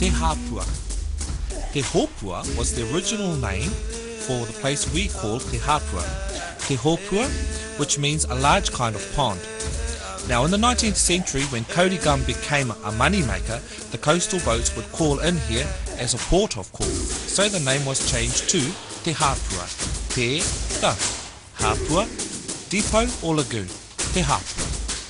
Te Hapua. Te Hopua was the original name for the place we call Te Hapua. Te Hopua, which means a large kind of pond. Now, in the 19th century, when Kōrikam became a moneymaker, the coastal boats would call in here as a port of call. So the name was changed to Te Hapua. Te Ta Hapua, depot or lagoon. Te Hapua.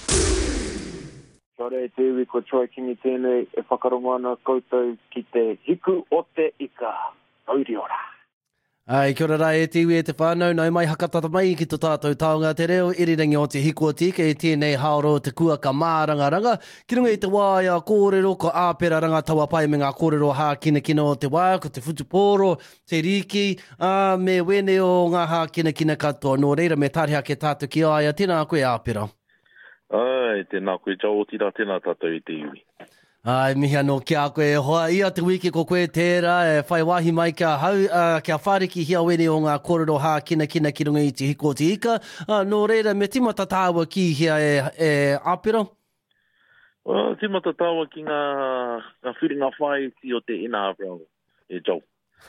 Kia ora e te iwi ko Troy Kingi tēnei e whakarongo ana koutou ki te hiku o te ika. Auri ora. Ai, kia ora e te iwi e te whānau, nau mai hakatata mai ki tō tātou taonga te reo, irirangi o te hiku o te ika e tēnei haoro te kua ka mārangaranga. Ki runga i te wāia kōrero ko āpera rangatawa pai me ngā kōrero hākinakina o te wā, ko te whutupōro, te riki, me wene o ngā hākinakina katoa. Nō reira me tāreha ke tātou ki aia, tēnā koe āpera. Ai, tēnā koe jaotira, tēnā tātou i te iwi. Ai, mihi anō kia koe hoa. Ia te wiki ko koe tērā, e whai wahi mai kia hau, kia whāriki hia wene o ngā kōrero hākinakina ki runga i te hiko o te ika. Nō reira, me timata tāua ki hia e āpera? Timata tāua ki ngā whiringa whai ti o te ina āpera e jau.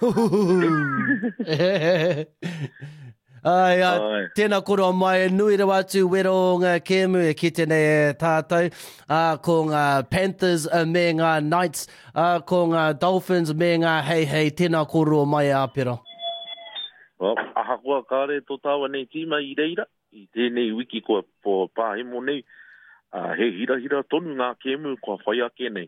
Ai, tēnā koro mai, nui rawa atu wero ngā kēmu e ki tēnei e tātou, ko ngā Panthers me ngā Knights, ko ngā Dolphins me ngā Hei, tēnā koro mai āpera. Aha kua kāre tō tāua nei tīma i reira, i tēnei wiki kua po pāhemo nei, he hira tonu ngā kēmu kua whai ake nei.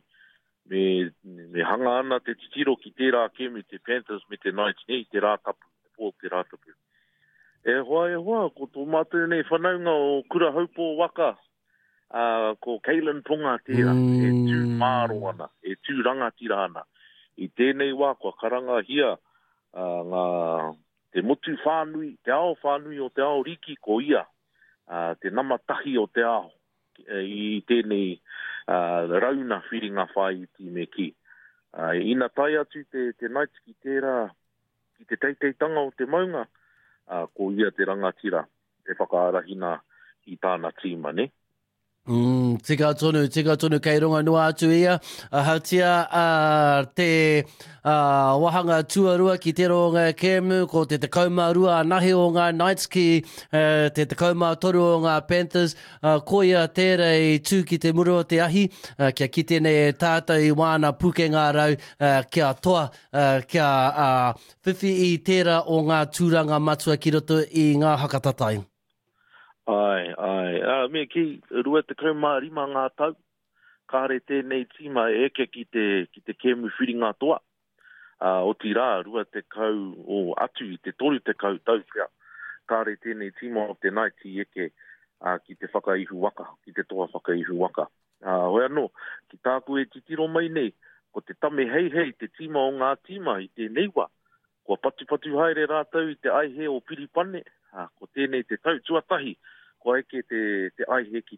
Me hanga ana te titiro ki tērā kēmu, te Panthers me te Knights nei, te rātapu, te rātapu. E hoa, ko tō mātou nei whanaunga o kura haupō waka, ko Keilan Ponga tērā, e tū māro ana, e tū rangatira ana. I tēnei wā, kua karanga hia, ngā te motu whānui, te ao whānui o te ao riki ko ia, te namatahi o te ao, i tēnei rauna whiringa whai ti me ki. Ina tai atu te Knights ki tērā, ki te teiteitanga o te maunga, ko ia te rangatira, te whakaarahina i tāna tīma, ne? Tika tonu kei runga noa atu ia. Hautia te wahanga tuarua ki te ronga kēmu, ko te kauma rua nahi o ngā Knights ki te kauma toru o ngā Panthers. Ko ia tērei tū ki te muru o te ahi, kia ki tēnei e tātou i wāna puke ngā rau, kia toa, kia whiwhi i tērā o ngā tūranga matua ki roto i ngā hakatatai. Ai. Me ki rua te kaumārima ngā tau, kāre tēnei tīma e eke ki te kēmu whiringa toa. O ti rā, rua te kau o atu i te toru te kau tau kia. Kāre tēnei tīma o te Knights i eke ki te whakaihu waka, ki te toa whakaihu waka. Hoi anō, ki tāku e titiro mai nei, ko te tame hei, te tīma o ngā tīma i te neiwa. Ko patu haere rātau i te aihe o Piripane, ko tēnei te tau tuatahi, ko eke te aihe ki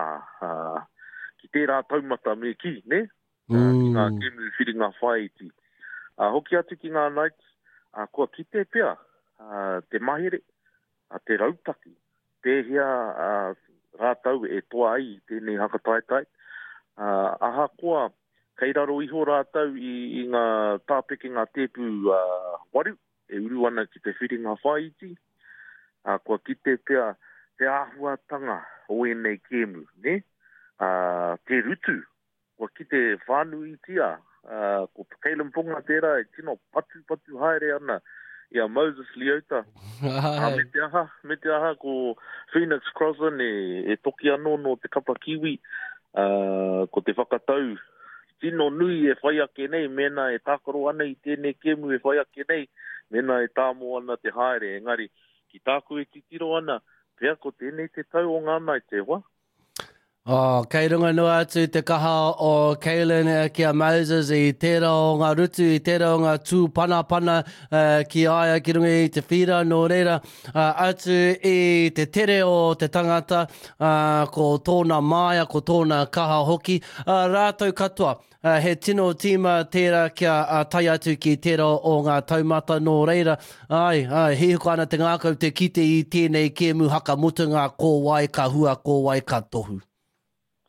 tērā taumata me ki, ne? Ki ngā kēmu whiringa whai ti. Hoki atu ki ngā Knights, kua ki te pea, te mahere, te rautaki, pēhia rātau e toa ai tēnei hakataitai. Aha kua, kei raro iho rātau i ngā tāpeke ngā tēpu waru, e uru ana ki te whiringa whai ti. Kua ki te pea, te āhuatanga o enei kēmu, ne? Te rutu, kua ki te whānui tia, ko Keilan Ponga tērā, e tino patu haere ana, ia Moses Leota. Me te aha, ko Phoenix Crossan e toki anō no te kapa kiwi, ko te whakatau, tino nui e whai ake nei, mena e tākaro ana i tēnei kēmu e whai ake nei, mena e tāmo ana te haere, engari, ki tāku e titiro ana, pea ko tēnei te tau o ngā mai te wā. Kei runga noa atu te kaha o Keilan kia Moses i tērā o ngā rutu, i tērā o ngā tū pana ki aia ki runga i te whira no reira atu i te tere o te tangata ko tōna māia, ko tōna kaha hoki. Rātou katoa, he tino tīma tērā kia tai atu ki tērā o ngā taumata no reira. Hi huko ana te ngākau te kite i tēnei kēmu haka mutunga ko wai ka hua, ko wai ka tohu.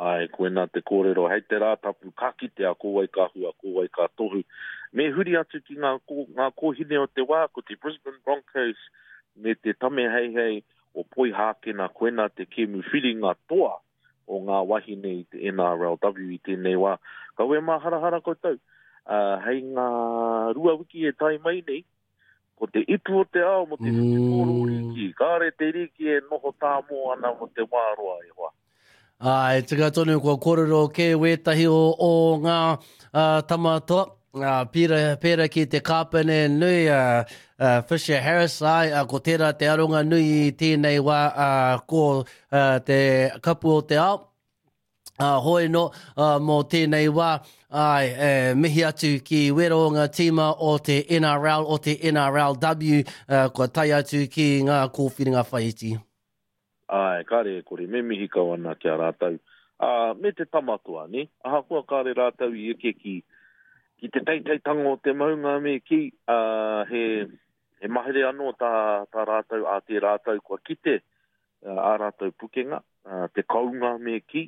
Ai, koe nā te kōrero, hei te rātapu, ka kite a kōwai ka hua, kōwai ka tohu. Me huri atu ki ngā kōhine o te wā, ko te Brisbane Broncos, me te tame hei o poi hākena koe nā te kemu whiringa toa o ngā wahine i te NRLW i tēnei wā. Ka ue mā harahara koutou, hei ngā rua wiki e tai mai nei, ko te ipu o te ao mo te whitiporo riki, kāre te riki e noho tā mō ana mo te wāroa e wā. Ai, tika tonu kua kōrero ke wētahi o ngā tamatoa. Pēra ki te kāpene nui, Fisher Harris, ko tērā te aronga nui i tēnei wā, ko te kapu o te ao. Hoi no, mō tēnei wā, mihi atu ki wero ngā tīma o te NRL, o te NRLW, kua tai atu ki ngā kōwhiringa whaiti. Ai, kare kore, me mihi kau ana kia rātau. Me te tamatua, ne? Aha kua kare rātau i eke ki te teiteitango o te maunga me ki, he mahere anō tā rātau, a te rātau kua kite, a rātau pukenga, te kaunga me ki,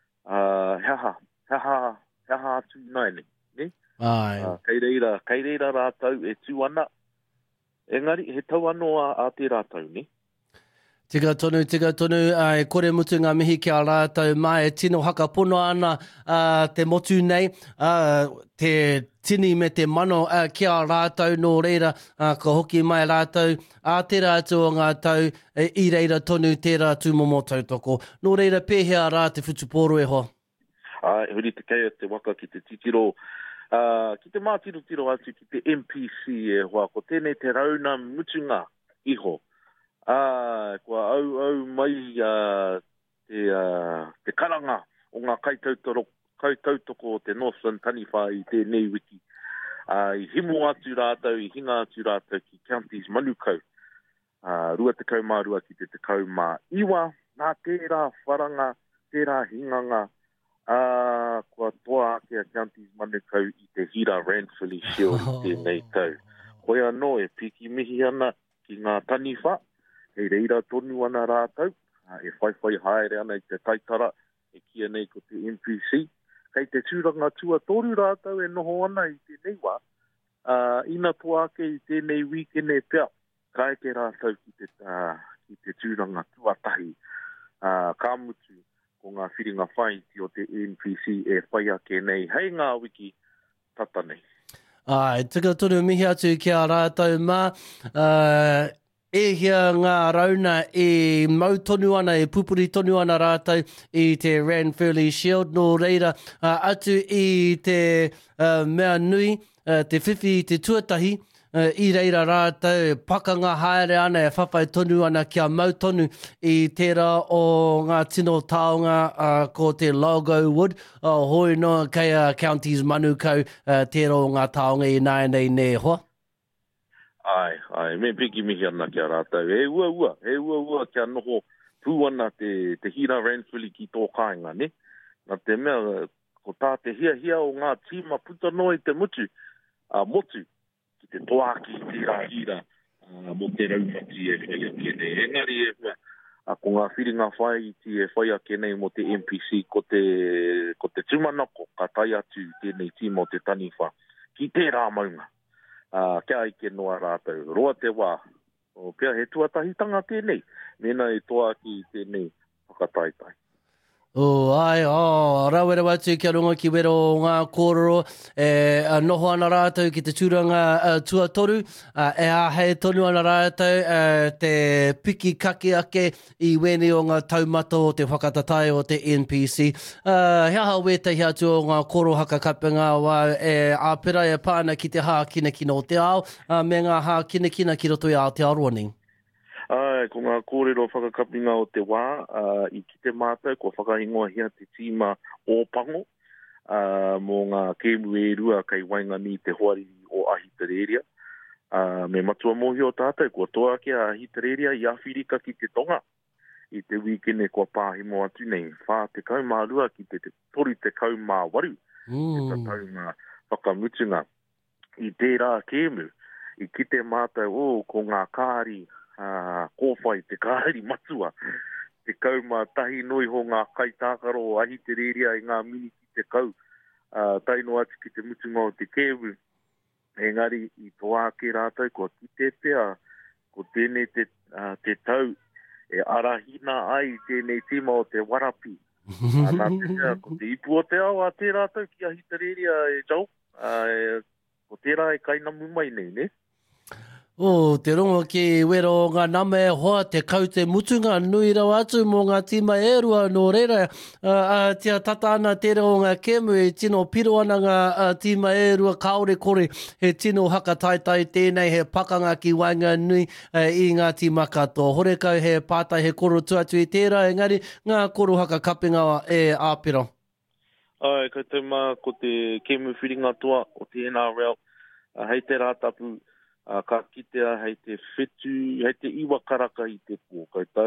heha atu nai ne? Ai. Kei reira rātau e tū ana. Engari, he tau anō a te rātau, ne? Tika tonu, e kore mutu ngā mihi ki a rātau mai, e tino haka pono ana te motu nei, te tini me te mano ki a rātau nō reira, ka hoki mai rātau, tērā atu o ngā tau, i reira tonu tērā tūmomo tautoko. Nō reira pēhea rā te whutuporo e ho. Huri te kei te waka ki te titiro, ki te mātiro atu ki te MPC e hoa, ko tēnei te rauna mutunga iho. Kua au mai te karanga o ngā kaitautoko o te Northern Taniwha i tēnei wiki. I himu atu rātau, i hinga atu rātau ki Counties Manukau. Rua te kaumārua ki te kaumā iwa, nā tērā wharanga, tērā hinganga, kua toa ake a Counties Manukau i te Hira Ranfurly Shield i tēnei tau. Koe anō e piki mihi ana ki ngā Taniwha, hei reira tonu ana rātau, e whaiwhai haere ana i te taitara, e kia nei ko te MPC. Kei te tūranga tua toru rātau e noho ana i tēnei wā, ina toa ake i tēnei wikene pia, ka eke rātau ki te tūranga tuatahi. Ka mutu ko ngā whiringa whaiti o te MPC e whai ake nei, hei ngā wiki tata nei. Tika tonu mihi atu ki a rātau mā, e hia ngā rauna e mau tonu ana, e pupuri tonu ana rātau i te Ranfurly Shield, nō reira atu i te mea nui, te whiwhi i te tuatahi, i reira rātau, pakanga haere ana e whawhai tonu ana kia mau tonu i tērā o ngā tino taonga ko te Logo Wood, hoi no kei Counties Manukau, tērā o ngā taonga i nai nei hoa. Ai, me piki mihi ana kia rātau. E ua kia noho pūana te Hira Ranfurly ki tō kāinga, ne? Nā te mea, ko tā te hia o ngā tīma puta noi te motu, ki te toaki tērā hira, mo te raumati e whai ake nei. Engari e hua, ko ngā whiringa whai ti e whai ake nei mo te MPC, ko te tumanako, ka tai atu tēnei tīma o te Taniwha, ki tērā maunga. Kia ike noa rātau, roa te wā, pia he tuatahitanga tēnei, mena e toa ki tēnei whakataitai. Rawera watu kia runga ki wero o ngā kōrero, noho ana rātau ki te tūranga tuatoru, e hei tonu ana rātau te piki kake ake i wene o ngā taumata o te whakatatai o te NPC. Heaha wetahi atu o ngā koro hakakapenga wā āpera e pāna ki te hā kinakina o te ao, me ngā hā kinakina ki roto i Aotearoa ni. Ko ngā kōrero whakakapinga o te wā, i ki te mātou, ko whakahingoa hia te tīma o Pango, mō ngā kēmu e rua kei Waingani te hoari o Ahitereiria. Me matua mohi o tātou, ko toa ke a Ahitereiria i Awhirika ki te tonga, i te wikene ko pāhimo atu nei, whā te kaumārua ki te tori te kaumāwaru, te taunga whakamutunga. I tērā kēmu, i ki te mātou ko ngā kāri, kōwhai te kāri matua, te kauma tahi noi ho ngā kaitākaro ahi te reria i ngā mini ki te kau. Taino atu ki te mutunga o te kewu. Engari i toa ke rātou kua ki te pea, ko tēnei te tau e arahina ai tēnei tima o te warapi. Nā te mea, ko te ipu o te au a te rātou ki ahi te reria e jau. Ko tērā e kainamu mai nei, ne? Te rongo ki wero o ngā nama e hoa te kau te mutunga nui rau atu mō ngā tima e rua nō reira. Tia tata ana tere o ngā kemu e tino piro ana ngā tima e rua kaore kore he tino hakataitai tēnei he pakanga ki wainga nui i ngā tima katoa. Hore kau he pātai he koro tuatu i tērā, engari ngā koro haka kapinga e āpiro. Ai, koutou mā ko te kemu whiringa toa o te NRL. Hei te rātapu. Ka kitea hei te whetu, hei te iwa karaka i te pō.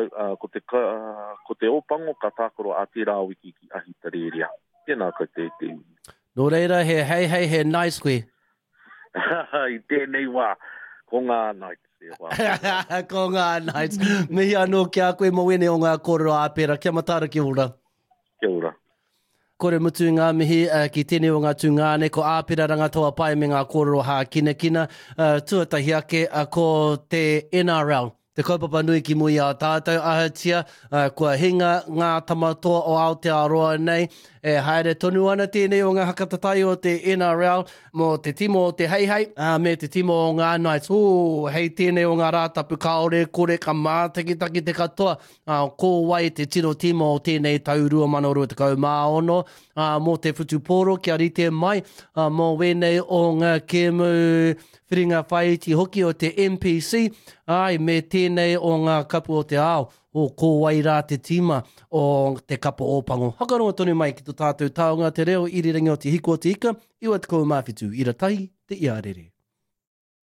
Ko te opango ka tākoro a te rāwiki ki ahi tareria. Tēnā koutou te iwi. Nō reira he hei he nice koe. I tēnei wā, ko ngā nights. Ko ngā nights. Mihi anō ki a koe mo wene o ngā kōrero āpera. Kia matara ki ora. Kia ora. Kore mutu ngā mihi ki tēnei o ngā tūngāne, ko āpira rangatoa pai me ngā kōrero hā kina. Tuatahi ake ko te NRL. Te kaupapa nui ki mui a tātou ahatia, kua hinga ngā tamatoa o Aotearoa nei, e haere tonu ana tēnei o ngā hakatatai o te NRL, mō te timo o te heihei, me te timo o ngā Knights. Hei tēnei o ngā rātapu kaore, kore ka mātakitaki te katoa, ko wai te tino timo o tēnei taurua manorua te kau māono, mō te whutuporo kia rite mai, mō wenei o ngā kemu whiringa whaiti hoki o te MPC, ai me tēnei o ngā kapu o te ao, o ko wai rā te tima o te kapu ōpango. Hakaronga tonu mai ki tō tātou taonga te reo irirangi o te hiko o te ika, iwa te kou mawhitu, ira tahi te iarere.